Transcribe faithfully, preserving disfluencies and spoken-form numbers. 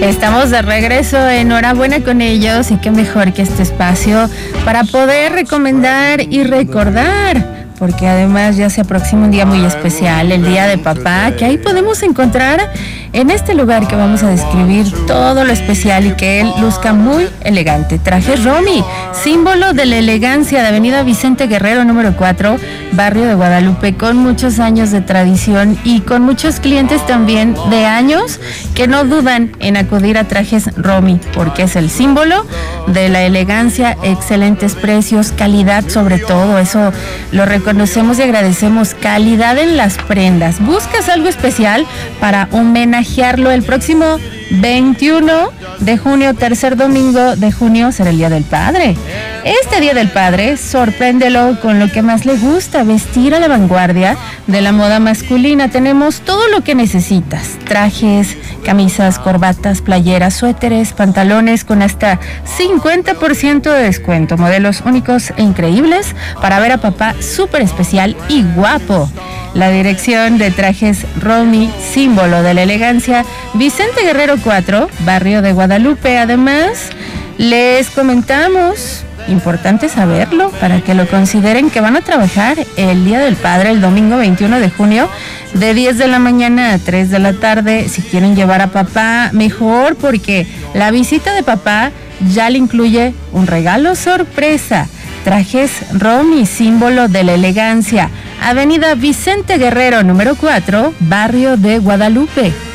Estamos de regreso, enhorabuena con ellos y qué mejor que este espacio para poder recomendar y recordar, porque además ya se aproxima un día muy especial, el Día de Papá, que ahí podemos encontrar en este lugar que vamos a describir todo lo especial y que él luzca muy elegante. Trajes Romy, símbolo de la elegancia de Avenida Vicente Guerrero número cuatro, barrio de Guadalupe, con muchos años de tradición y con muchos clientes también de años que no dudan en acudir a Trajes Romy, porque es el símbolo de la elegancia, excelentes precios, calidad sobre todo, eso lo reconocemos y agradecemos, calidad en las prendas. ¿Buscas algo especial para homenajearlo el próximo veintiuno de junio, tercer domingo de junio, será el Día del Padre? Este Día del Padre, sorpréndelo con lo que más le gusta, vestir a la vanguardia de la moda masculina. Tenemos todo lo que necesitas, trajes, camisas, corbatas, playeras, suéteres, pantalones con hasta cincuenta por ciento de descuento, modelos únicos e increíbles para ver a papá súper especial y guapo. La dirección de Trajes Romy, símbolo de la elegancia, Vicente Guerrero cuatro, barrio de Guadalupe. Además, les comentamos, importante saberlo para que lo consideren, que van a trabajar el Día del Padre el domingo veintiuno de junio de diez de la mañana a tres de la tarde. Si quieren llevar a papá, mejor, porque la visita de papá ya le incluye un regalo sorpresa. Trajes Romy, símbolo de la elegancia, Avenida Vicente Guerrero número cuatro, barrio de Guadalupe.